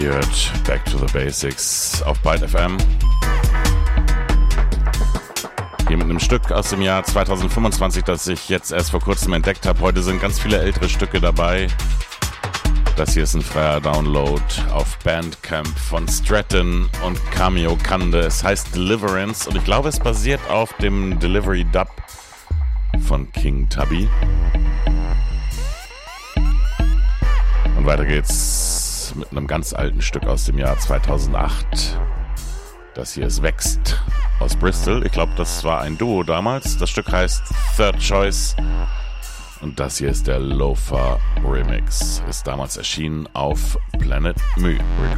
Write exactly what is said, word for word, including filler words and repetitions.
hört Back to the Basics auf Byte F M. Hier mit einem Stück aus dem Jahr zweitausendfünfundzwanzig, das ich jetzt erst vor kurzem entdeckt habe. Heute sind ganz viele ältere Stücke dabei. Das hier ist ein freier Download auf Bandcamp von Stratton und Cameo Kande. Es heißt Deliverance und ich glaube, es basiert auf dem Delivery Dub von King Tubby. Und weiter geht's mit einem ganz alten Stück aus dem Jahr zweitausendacht. Das hier ist Wächst aus Bristol. Ich glaube, das war ein Duo damals. Das Stück heißt Third Choice. Und das hier ist der Loafer Remix. Ist damals erschienen auf Planet Mu.